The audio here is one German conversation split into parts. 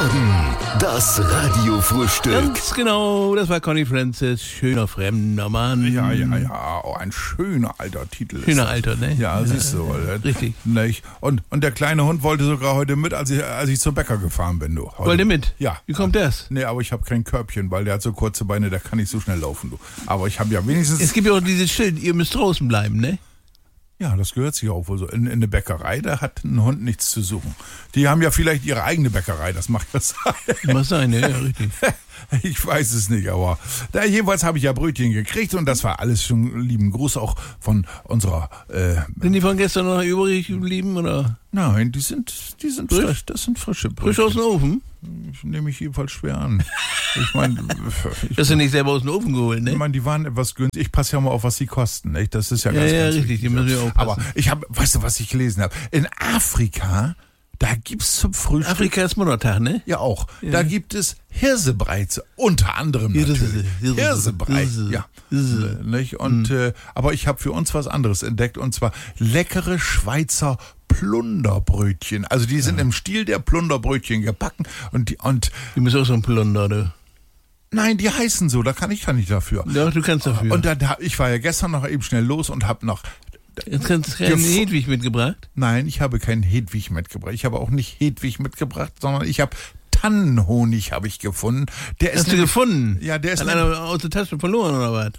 Morgen, das Radiofrühstück. Ganz genau, das war Conny Francis, schöner fremder Mann. Ja, oh, ein schöner alter Titel. Schöner alter, ne? Ja, siehst du. Richtig. Nicht? Und der kleine Hund wollte sogar heute mit, als ich zum Bäcker gefahren bin, du. Heute. Wollt ihr mit? Ja. Wie kommt das? Nee, aber ich habe kein Körbchen, weil der hat so kurze Beine, der kann nicht so schnell laufen, du. Aber ich habe ja wenigstens... Es gibt ja auch dieses Schild, ihr müsst draußen bleiben, ne? Ja, das gehört sich auch wohl so. In eine Bäckerei, da hat ein Hund nichts zu suchen. Die haben ja vielleicht ihre eigene Bäckerei, das mag ja sein. Mag sein, ne? Ja, richtig. Ich weiß es nicht, aber jedenfalls habe ich ja Brötchen gekriegt und das war alles schon lieben Gruß auch von unserer... Sind die von gestern noch übrig geblieben, oder? Nein, die sind frisch, das sind frische Brötchen. Frisch aus dem Ofen? Nehme ich jedenfalls schwer an. Ich meine... Das sind nicht selber aus dem Ofen geholt, ne? Ich meine, die waren etwas günstig. Ich passe ja mal auf, was die kosten, nicht? Das ist ja ganz richtig, die müssen wir auch aber weißt du, was ich gelesen habe? In Afrika... Da gibt's zum Frühstück... Afrika ist Muttertag, ne? Ja, auch. Ja. Da gibt es Hirsebrei, unter anderem natürlich. Hirsebrei, ja. Nicht? Und, aber ich habe für uns was anderes entdeckt, und zwar leckere Schweizer Plunderbrötchen. Also die sind im Stil der Plunderbrötchen gebacken. Die müssen auch so ein Plunder, ne? Nein, die heißen so, da kann ich nicht dafür. Ja, du kannst dafür. Und ich war ja gestern noch eben schnell los und habe noch... Jetzt kannst du keinen Hedwig mitgebracht? Nein, ich habe keinen Hedwig mitgebracht. Ich habe auch nicht Hedwig mitgebracht, sondern ich habe Tannenhonig gefunden. Hast du gefunden? Ja, der ist... Hat einer aus der Tasche verloren, oder was?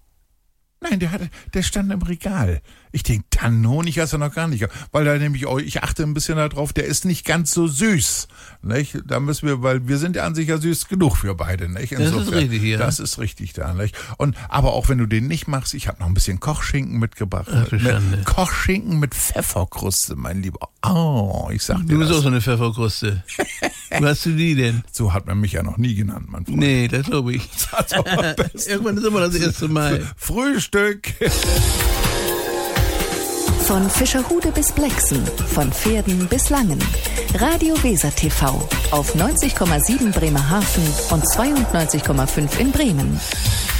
Nein, der stand im Regal. Ich denke, Tannenhonig hast du noch gar nicht. Weil da nämlich auch, ich achte ein bisschen darauf, der ist nicht ganz so süß. Nicht? Da müssen wir, weil wir sind ja an sich ja süß genug für beide. Nicht? Insofern, das ist richtig, ja. Das ist richtig da. Nicht? Aber auch wenn du den nicht machst, ich habe noch ein bisschen Kochschinken mitgebracht. Kochschinken mit Pfefferkruste, mein Lieber. Oh, ich sag dir Du bist auch so eine Pfefferkruste. Wo hast du die denn? So hat man mich ja noch nie genannt, mein Freund. Nee, das glaube ich. Irgendwann ist immer das erste Mal. Frühstück. Von Fischerhude bis Blexen, von Pferden bis Langen. Radio Weser TV auf 90,7 Bremerhaven und 92,5 in Bremen.